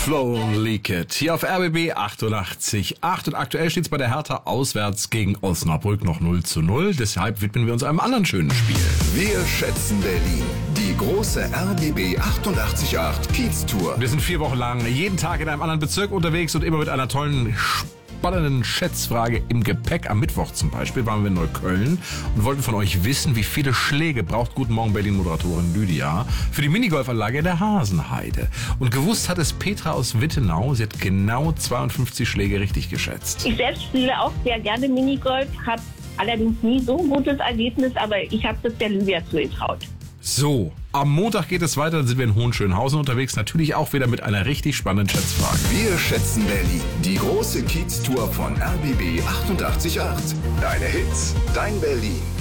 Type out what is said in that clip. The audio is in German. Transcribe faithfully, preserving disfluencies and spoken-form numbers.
Flow Leak It hier auf R B B achtundachtzig Komma acht und aktuell steht es bei der Hertha auswärts gegen Osnabrück noch null zu null. Deshalb widmen wir uns einem anderen schönen Spiel. Wir schätzen Berlin. Die große R B B achtundachtzig Komma acht Kiez-Tour. Wir sind vier Wochen lang jeden Tag in einem anderen Bezirk unterwegs und immer mit einer tollen spannenden Schätzfrage im Gepäck. Am Mittwoch zum Beispiel waren wir in Neukölln und wollten von euch wissen, wie viele Schläge braucht Guten Morgen Berlin-Moderatorin Lydia für die Minigolfanlage der Hasenheide. Und gewusst hat es Petra aus Wittenau. Sie hat genau zweiundfünfzig Schläge richtig geschätzt. Ich selbst spiele auch sehr gerne Minigolf, habe allerdings nie so ein gutes Ergebnis, aber ich habe das der Lydia zugetraut. So, am Montag geht es weiter, dann sind wir in Hohenschönhausen unterwegs, natürlich auch wieder mit einer richtig spannenden Schätzfrage. Wir schätzen Berlin. Die große Kiez-Tour von R B B achtundachtzig Komma acht. Deine Hits, dein Berlin.